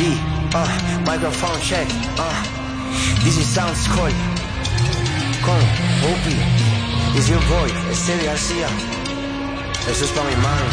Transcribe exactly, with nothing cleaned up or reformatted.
G, uh, microphone check, uh, this is Sound Skull. Con, Upi, is your boy, Esteve García. Eso es pa' mi mami.